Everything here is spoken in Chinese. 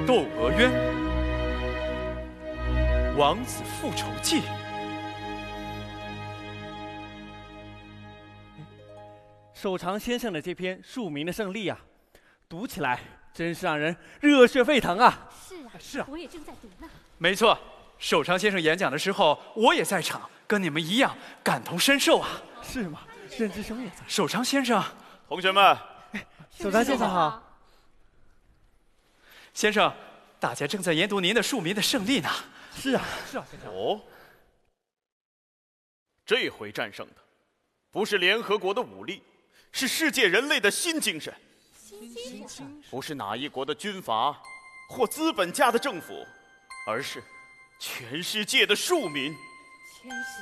窦娥冤》《王子复仇记》。 守常先生的这篇庶民的胜利啊，读起来真是让人热血沸腾啊！ 是啊，我也正在读呢。 没错，守常先生演讲的时候，我也在场，跟你们一样感同身受啊。 是吗？任之兄也在。 守常先生， 同学们， 守常先生好。 先生，大家正在研读您的庶民的胜利呢。 是啊，先生。 哦，这回战胜的不是联合国的武力，是世界人类的新精神。不是哪一国的军阀或资本家的政府，而是全世界的庶民。